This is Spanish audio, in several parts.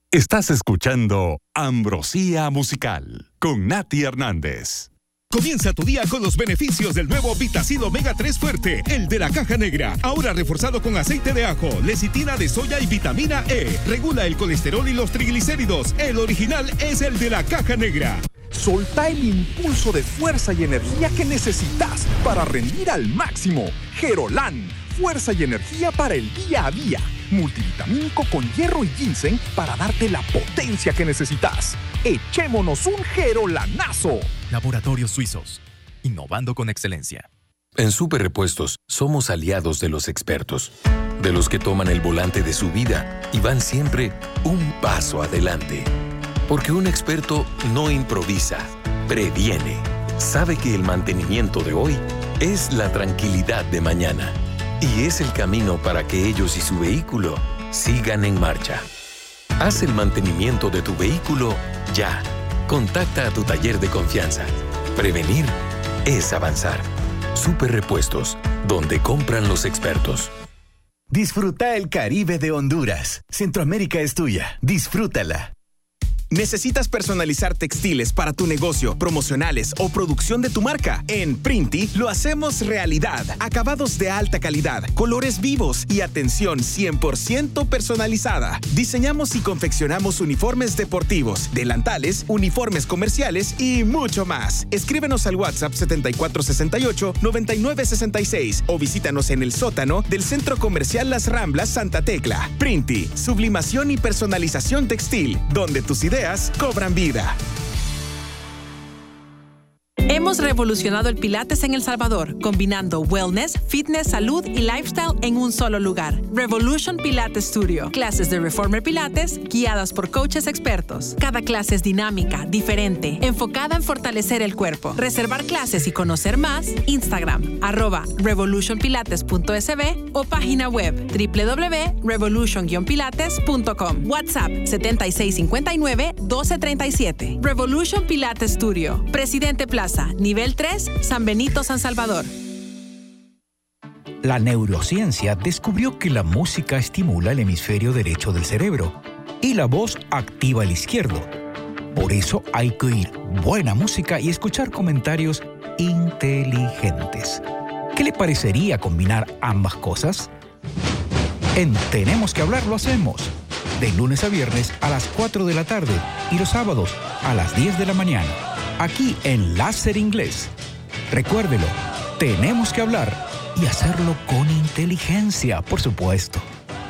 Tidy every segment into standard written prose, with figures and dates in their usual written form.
Estás escuchando Ambrosía Musical con Nati Hernández. Comienza tu día con los beneficios del nuevo Vitacid Omega 3 Fuerte, el de la caja negra. Ahora reforzado con aceite de ajo, lecitina de soya y vitamina E. Regula el colesterol y los triglicéridos. El original es el de la caja negra. Solta el impulso de fuerza y energía que necesitas para rendir al máximo. Gerolán, fuerza y energía para el día a día. Multivitamínico con hierro y ginseng para darte la potencia que necesitas. ¡Echémonos un Gerolanazo! Laboratorios Suizos, innovando con excelencia. En Super Repuestos somos aliados de los expertos, de los que toman el volante de su vida y van siempre un paso adelante. Porque un experto no improvisa, previene. Sabe que el mantenimiento de hoy es la tranquilidad de mañana. Y es el camino para que ellos y su vehículo sigan en marcha. Haz el mantenimiento de tu vehículo ya. Contacta a tu taller de confianza. Prevenir es avanzar. Super Repuestos, donde compran los expertos. Disfruta el Caribe de Honduras. Centroamérica es tuya. Disfrútala. ¿Necesitas personalizar textiles para tu negocio, promocionales o producción de tu marca? En Printi lo hacemos realidad. Acabados de alta calidad, colores vivos y atención 100% personalizada. Diseñamos y confeccionamos uniformes deportivos, delantales, uniformes comerciales y mucho más. Escríbenos al WhatsApp 7468-9966 o visítanos en el sótano del Centro Comercial Las Ramblas Santa Tecla. Printi, sublimación y personalización textil, donde tus ideas cobran vida. Hemos revolucionado el Pilates en El Salvador, combinando wellness, fitness, salud y lifestyle en un solo lugar. Revolution Pilates Studio. Clases de Reformer Pilates guiadas por coaches expertos. Cada clase es dinámica, diferente, enfocada en fortalecer el cuerpo. Reservar clases y conocer más, Instagram, @revolutionpilates.sb o página web www.revolution-pilates.com. WhatsApp 7659-1237. Revolution Pilates Studio. Presidente Plaza, nivel 3, San Benito, San Salvador. La neurociencia descubrió que la música estimula el hemisferio derecho del cerebro y la voz activa el izquierdo. Por eso hay que oír buena música y escuchar comentarios inteligentes. ¿Qué le parecería combinar ambas cosas? En Tenemos que Hablar lo hacemos. De lunes a viernes a las 4 de la tarde y los sábados a las 10 de la mañana. Aquí en Láser Inglés. Recuérdelo, tenemos que hablar y hacerlo con inteligencia, por supuesto.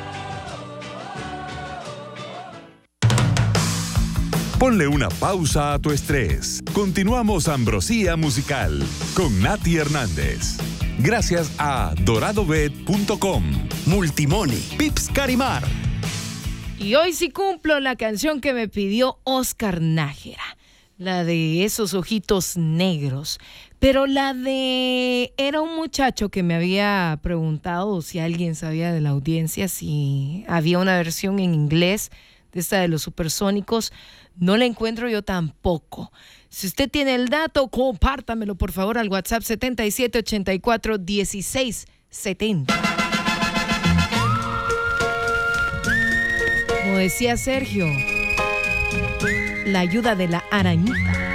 Ponle una pausa a tu estrés. Continuamos Ambrosía Musical con Nati Hernández. Gracias a doradobet.com, Multimoney, Pips Carimar. Y hoy sí cumplo la canción que me pidió Oscar Nájera. La de esos ojitos negros. Pero la de... Era un muchacho que me había preguntado si alguien sabía de la audiencia si había una versión en inglés de esta de los Supersónicos. No la encuentro yo tampoco. Si usted tiene el dato, compártamelo por favor al WhatsApp 7784-1670. Como decía Sergio, la ayuda de la arañita.